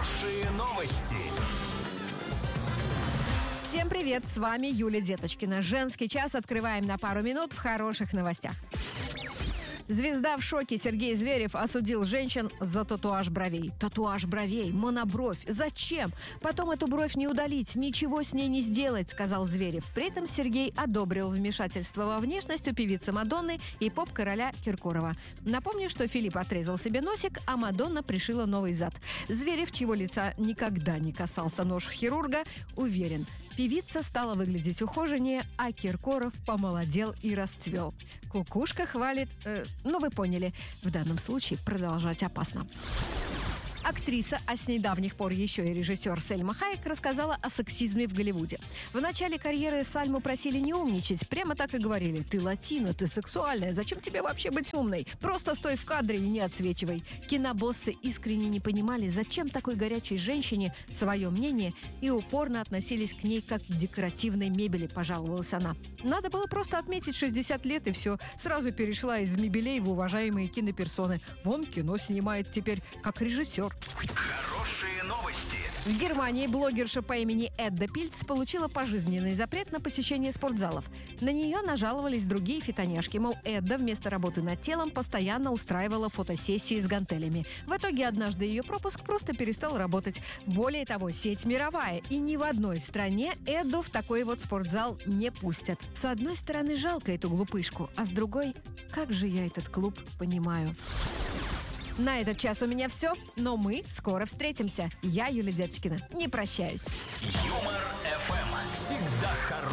Хорошие новости. Всем привет, с вами Юлия Деточкина. Женский час открываем на пару минут в хороших новостях. Звезда в шоке. Сергей Зверев осудил женщин за татуаж бровей. Татуаж бровей, монобровь. Зачем? Потом эту бровь не удалить, ничего с ней не сделать, сказал Зверев. При этом Сергей одобрил вмешательство во внешность у певицы Мадонны и поп-короля Киркорова. Напомню, что Филипп отрезал себе носик, а Мадонна пришила новый зад. Зверев, чьего лица никогда не касался нож хирурга, уверен, певица стала выглядеть ухоженнее, а Киркоров помолодел и расцвел. Кукушка хвалит... вы поняли, в данном случае продолжать опасно. Актриса, а с недавних пор еще и режиссер Сальма Хайек рассказала о сексизме в Голливуде. В начале карьеры Сальму просили не умничать, прямо так и говорили: «Ты латина, ты сексуальная, зачем тебе вообще быть умной? Просто стой в кадре и не отсвечивай». Кинобоссы искренне не понимали, зачем такой горячей женщине свое мнение, и упорно относились к ней как к декоративной мебели, пожаловалась она. Надо было просто отметить 60 лет, и все. Сразу перешла из мебелей в уважаемые киноперсоны. Вон кино снимает теперь как режиссер. Хорошие новости. В Германии блогерша по имени Эдда Пильц получила пожизненный запрет на посещение спортзалов. На нее нажаловались другие фитоняшки, мол, Эдда вместо работы над телом постоянно устраивала фотосессии с гантелями. В итоге однажды ее пропуск просто перестал работать. Более того, сеть мировая, и ни в одной стране Эдду в такой вот спортзал не пустят. С одной стороны, жалко эту глупышку, а с другой, как же я этот клуб понимаю. На этот час у меня все, но мы скоро встретимся. Я, Юлия Деточкина, не прощаюсь. Юмор ФМ. Всегда хорошо.